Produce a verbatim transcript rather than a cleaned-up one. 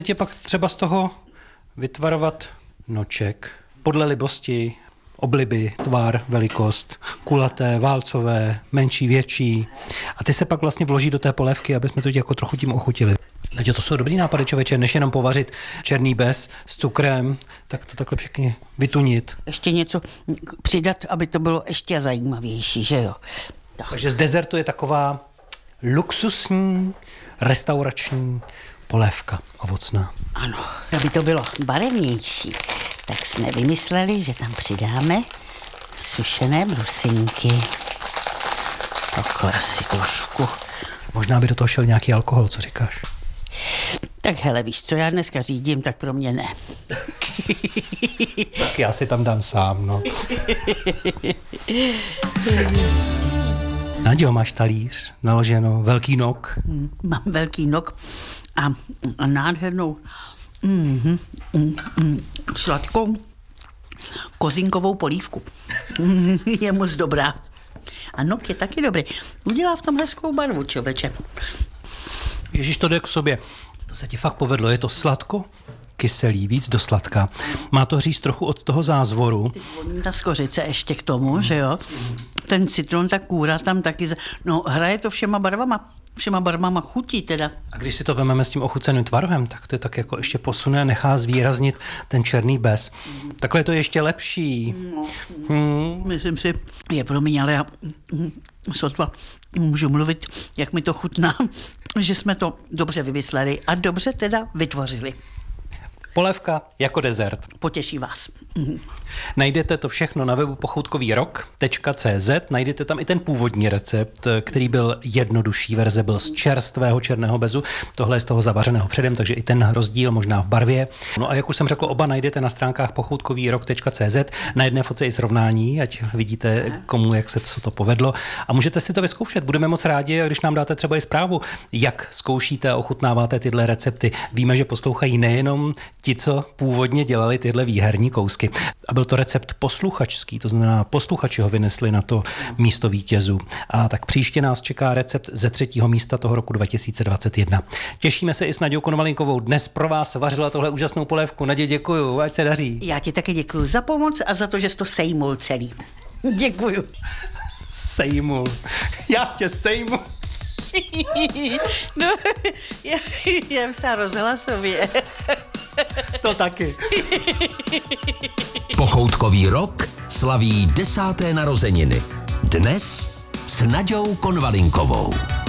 Je pak třeba z toho vytvarovat noček podle libosti, obliby, tvar, velikost, kulaté, válcové, menší, větší. A ty se pak vlastně vloží do té polévky, aby jsme to jako trochu tím ochutili. Takže to jsou dobrý nápady, člověče, než jenom povařit černý bez s cukrem, tak to takhle pěkně vytunit. Ještě něco přidat, aby to bylo ještě zajímavější, že jo? Tak. Takže z dezertu je taková luxusní, restaurační polévka ovocná. Ano, aby to bylo barevnější, tak jsme vymysleli, že tam přidáme sušené brusinky. Takhle asi trošku. Možná by do toho šel nějaký alkohol, co říkáš? Tak hele, víš, co já dneska řídím, tak pro mě ne. Tak já si tam dám sám, no. Naďo, máš talíř, naloženo, velký nok. Mám velký nok a, a nádhernou mm, mm, mm, sladkou kozinkovou polívku. Je moc dobrá. A nok je taky dobrý. Udělá v tom hezkou barvu, člověče. Ježíš, to jde k sobě. To se ti fakt povedlo, je to sladko, kyselý, víc do sladka. Má to říct trochu od toho zázvoru. Ta skořice ještě k tomu, mm. že jo? Ten citron, ta kůra tam taky, no hraje to všema barvama, všema barvama chutí teda. A když si to vememe s tím ochuceným tvarem, tak to je tak jako ještě posune a nechá zvýraznit ten černý bez. Mm. Takhle je to ještě lepší. No, hmm. Myslím si, je promiň, ale já sotva můžu mluvit, jak mi to chutná, že jsme to dobře vymysleli a dobře teda vytvořili. Polévka jako dezert. Potěší vás. Najdete to všechno na webu pochoutkový rok tečka cé zet. Najdete tam i ten původní recept, který byl jednodušší verze, byl z čerstvého černého bezu. Tohle je z toho zavařeného předem, takže i ten rozdíl možná v barvě. No a jak už jsem řekl, oba najdete na stránkách pochoutkový rok tečka cé zet. Na jedné fotce i srovnání, ať vidíte, komu jak se to povedlo. A můžete si to vyzkoušet. Budeme moc rádi, když nám dáte třeba i zprávu, jak zkoušíte a ochutnáváte tyhle recepty. Víme, že poslouchají nejenom ti, co původně dělali tyhle výherní kousky. A byl to recept posluchačský, to znamená posluchači ho vynesli na to místo vítězů. A tak příště nás čeká recept ze třetího místa toho roku dva tisíce dvacet jedna. Těšíme se i s Naďou Konvalinkovou. Dnes pro vás vařila tohle úžasnou polévku. Nadě, děkuju, ať se daří. Já ti taky děkuju za pomoc a za to, že jsi to sejmul celý. Děkuju. Sejmul. Já tě sejmu. No, já, já jsem rozhlasově. To taky. Pochoutkový rok slaví desáté narozeniny. Dnes s Naďou Konvalinkovou.